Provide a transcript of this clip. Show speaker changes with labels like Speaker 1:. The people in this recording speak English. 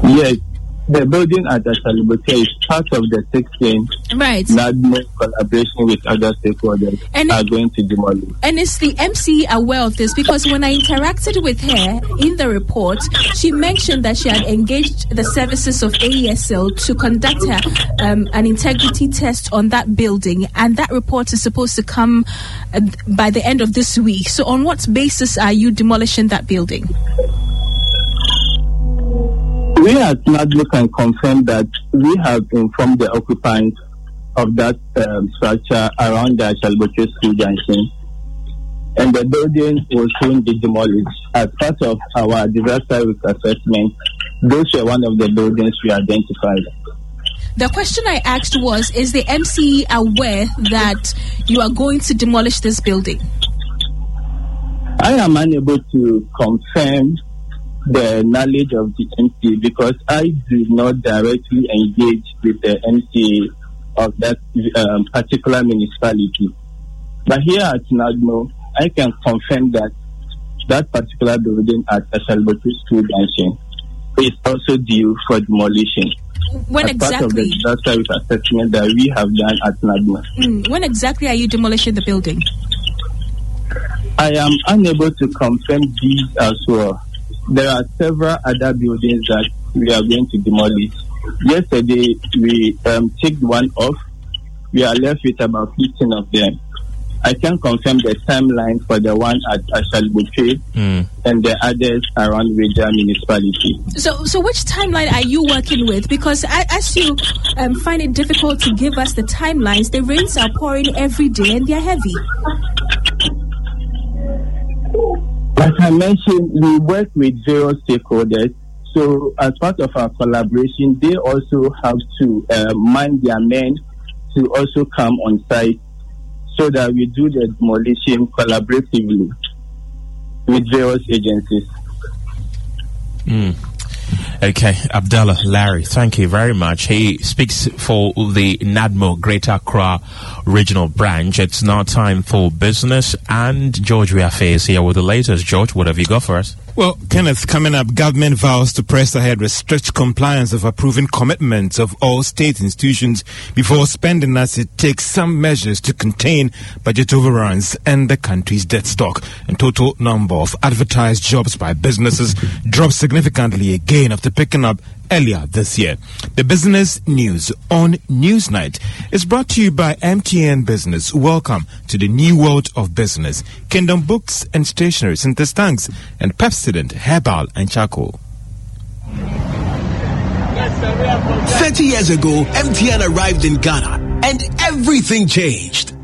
Speaker 1: Yes. The building at Ashalbote is part of the 16 NADMO collaboration with other stakeholders are going to demolish.
Speaker 2: And is the MC aware of this? Because when I interacted with her in the report, she mentioned that she had engaged the services of AESL to conduct an integrity test on that building, and that report is supposed to come by the end of this week. So on what basis are you demolishing that building?
Speaker 1: We at NADMO can confirm that we have informed the occupants of that structure around the Ashalbote School Junction, and the building will soon be demolished. As part of our disaster risk assessment, those were one of the buildings we identified.
Speaker 2: The question I asked was, is the MC aware that you are going to demolish this building?
Speaker 1: I am unable to confirm the knowledge of the MC because I do not directly engage with the MC of that particular municipality. But here at NADMO, I can confirm that that particular building at Ashalbote School Junction is also due for demolition.
Speaker 2: When
Speaker 1: as
Speaker 2: exactly?
Speaker 1: Part of the disaster risk assessment that we have done at NADMO.
Speaker 2: When exactly are you demolishing the building?
Speaker 1: I am unable to confirm these as well. There are several other buildings that we are going to demolish. Yesterday, we took one off. We are left with about 15 of them. I can confirm the timeline for the one at Ashalbote and the others around Weja municipality.
Speaker 2: So which timeline are you working with? Because as you find it difficult to give us the timelines, the rains are pouring every day and they are heavy.
Speaker 1: As I mentioned, we work with various stakeholders. So as part of our collaboration, they also have to man their men to also come on site so that we do the demolition collaboratively with various agencies.
Speaker 3: Okay, Abdallah Larry, thank you very much. He speaks for the NADMO Greater Accra Regional Branch. It's now time for business, and George Wiafe is here with the latest. George, what have you got for us?
Speaker 4: Well, Kenneth, coming up, government vows to press ahead with strict compliance of approving commitments of all state institutions before spending as it takes some measures to contain budget overruns and the country's debt stock. And total number of advertised jobs by businesses dropped significantly again after picking up earlier this year. The business news on Newsnight is brought to you by MTN Business. Welcome to the new world of business. Kingdom Books and Stationery, Synthesis Tanks, and Pepsodent Herbal and Charcoal.
Speaker 5: 30 years ago, MTN arrived in Ghana and everything changed.